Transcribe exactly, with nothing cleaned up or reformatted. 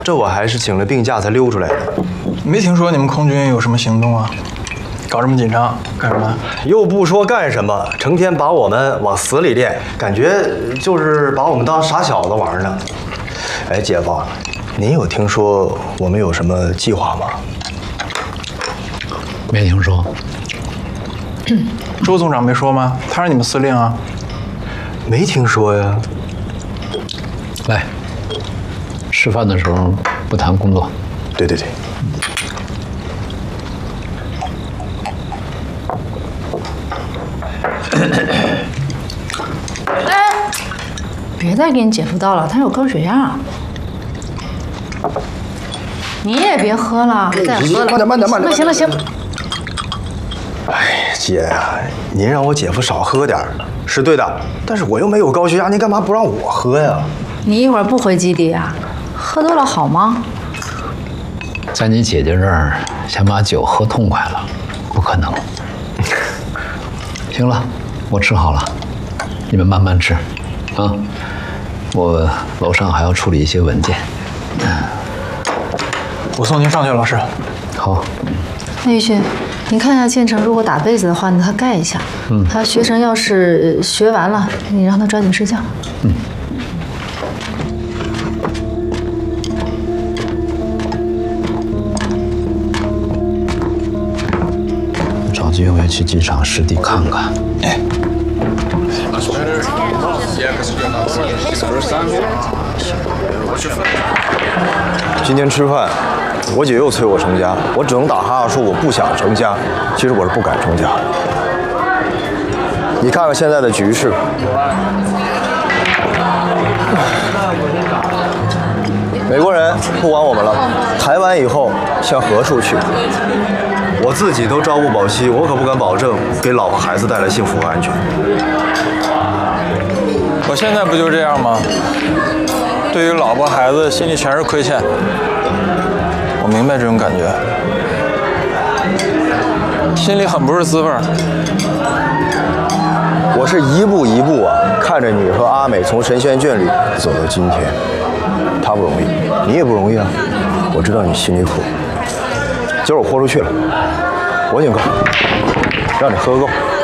这我还是请了病假才溜出来的。 没听说你们空军有什么行动啊？搞这么紧张干什么？ 又不说干什么，成天把我们往死里练，感觉就是把我们当傻小子玩呢。哎，姐夫，您有听说我们有什么计划吗？ 没听说。 周总长没说吗？他是你们司令啊。 没听说呀。 来，吃饭的时候不谈工作。 对对对。 哎，别再给你姐夫倒了，他有高血压。你也别喝了，再喝了。 慢点慢点慢点。 行了行了行。 哎，姐呀，您让我姐夫少喝点是对的，但是我又没有高血压，您干嘛不让我喝呀？ 你一会儿不回基地啊？喝多了好吗？ 在你姐姐这儿想把酒喝痛快了，不可能。行了，我吃好了，你们慢慢吃，啊，我楼上还要处理一些文件。 我送您上去，老师。 好。 那玉勋，你看一下建成，如果打被子的话，呢，他盖一下。嗯。他学成要是学完了，你让他抓紧睡觉。 嗯。找机会去机场实地看看。哎。 今天吃饭，我姐又催我成家，我只能打哈哈说我不想成家。其实我是不敢成家。你看看现在的局势，美国人不管我们了，台湾以后向何处去？我自己都朝不保夕，我可不敢保证给老婆孩子带来幸福和安全。 我现在不就这样吗？对于老婆孩子，心里全是亏欠。我明白这种感觉，心里很不是滋味。 我是一步一步啊，看着你和阿美从神仙眷侣走到今天，她不容易，你也不容易啊。我知道你心里苦。今儿我豁出去了，我请客，让你喝个够。